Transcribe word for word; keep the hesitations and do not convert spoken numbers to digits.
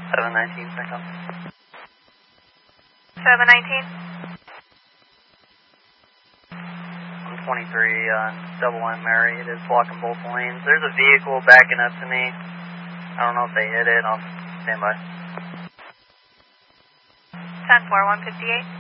seven nineteen, pickup. seven nineteen. I'm twenty-three, uh, double M Mary. It is blocking both lanes. There's a vehicle backing up to me. I don't know if they hit it. I'll stand by. ten four, one fifty-eight.